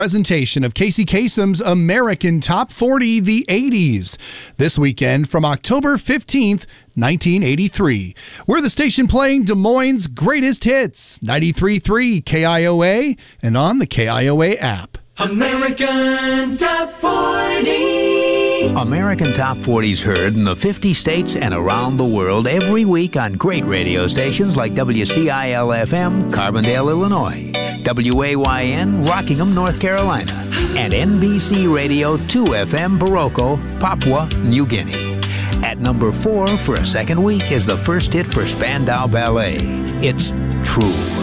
Presentation of Casey Kasem's American Top 40, the 80s. This weekend from October 15th, 1983. We're the station playing Des Moines' greatest hits, 93.3 KIOA and on the KIOA app. American Top 40. American Top 40's heard in the 50 states and around the world every week on great radio stations like WCIL-FM, Carbondale, Illinois, WAYN, Rockingham, North Carolina, and NBC Radio 2FM, Baroko, Papua New Guinea. At number 4 for a second week is the first hit for Spandau Ballet. It's True.